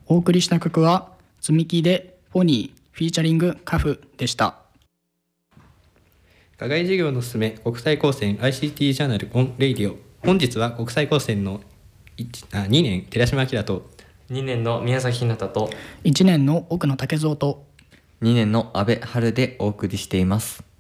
お送りした曲は積み木でポニーフィーチャリングカフでした。 課外授業のすすめ国際高専 ICT ジャーナルオンレイディオ。本日は国際高専の2年寺島明と 2年の宮崎ひなたと 1年の奥野武蔵と 2年の阿部春でお送りしています。